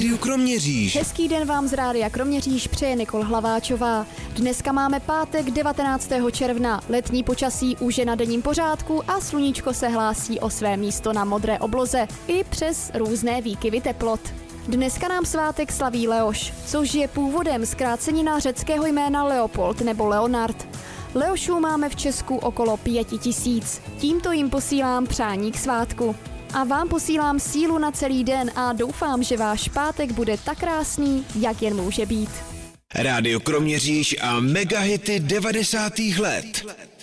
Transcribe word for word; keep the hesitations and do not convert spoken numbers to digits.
Rádio Kroměříž. Hezký den vám z Rádia Kroměříž přeje Nikol Hlaváčová. Dneska máme pátek devatenáctého června. Letní počasí už je na denním pořádku a sluníčko se hlásí o své místo na modré obloze i přes různé výkyvy teplot. Dneska nám svátek slaví Leoš, což je původem zkrácenina řeckého jména Leopold nebo Leonard. Leošů máme v Česku okolo pěti tisíc. Tímto jim posílám přání k svátku. A vám posílám sílu na celý den a doufám, že váš pátek bude tak krásný, jak jen může být. Rádio Kroměříž a megahity devadesátých let.